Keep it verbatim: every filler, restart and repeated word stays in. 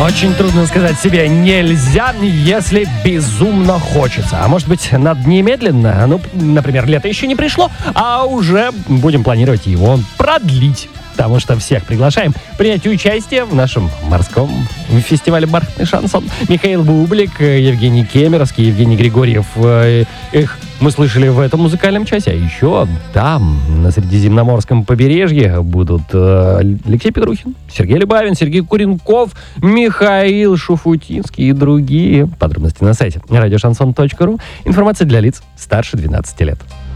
Очень трудно сказать себе «нельзя», если безумно хочется. А может быть, надо немедленно? Ну, например, лето еще не пришло, а уже будем планировать его продлить. Потому что всех приглашаем принять участие в нашем морском фестивале «Бархатный шансон». Михаил Бублик, Евгений Кемеровский, Евгений Григорьев. Их мы слышали в этом музыкальном часе. А еще там, на Средиземноморском побережье, будут Алексей Петрухин, Сергей Любавин, Сергей Куренков, Михаил Шуфутинский и другие. Подробности на сайте радиошансон точка ру. Информация для лиц старше двенадцати лет.